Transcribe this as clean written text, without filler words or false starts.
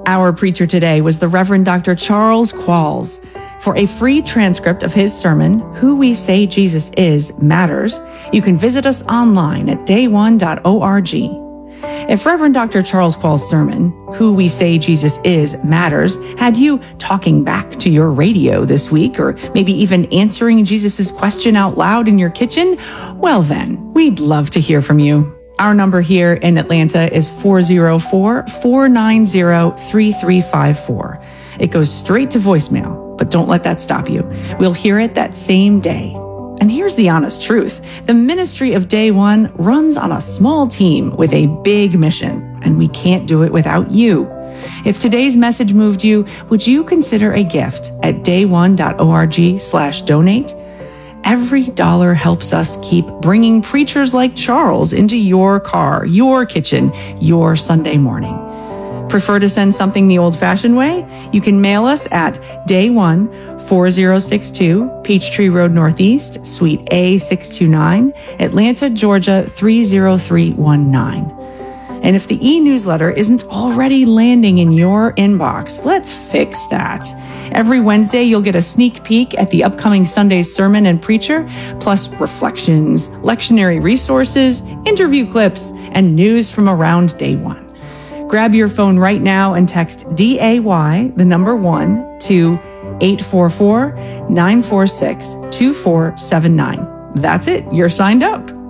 Our preacher today was the Reverend Dr. Charles Qualls. For a free transcript of his sermon, Who We Say Jesus Is Matters, you can visit us online at dayone.org. If Reverend Dr. Charles Qualls' sermon, Who We Say Jesus Is Matters, had you talking back to your radio this week, or maybe even answering Jesus' question out loud in your kitchen, well then, we'd love to hear from you. Our number here in Atlanta is 404-490-3354. It goes straight to voicemail, but don't let that stop you. We'll hear it that same day. And here's the honest truth. The ministry of Day One runs on a small team with a big mission, and we can't do it without you. If today's message moved you, would you consider a gift at dayone.org/donate? Every dollar helps us keep bringing preachers like Charles into your car, your kitchen, your Sunday morning. Prefer to send something the old-fashioned way? You can mail us at Day One, 4062 Peachtree Road Northeast, Suite A629, Atlanta, Georgia 30319. And if the e-newsletter isn't already landing in your inbox, let's fix that. Every Wednesday, you'll get a sneak peek at the upcoming Sunday's sermon and preacher, plus reflections, lectionary resources, interview clips, and news from around Day One. Grab your phone right now and text DAY, the number 1, to 844-946-2479. That's it. You're signed up.